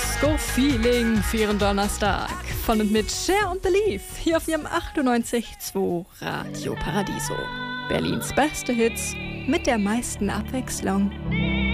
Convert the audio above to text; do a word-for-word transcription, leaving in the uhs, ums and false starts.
Disco-Feeling für Ihren Donnerstag. Von und mit Cher und Believe hier auf Ihrem achtundneunzig Komma zwei Radio Paradiso. Berlins beste Hits mit der meisten Abwechslung.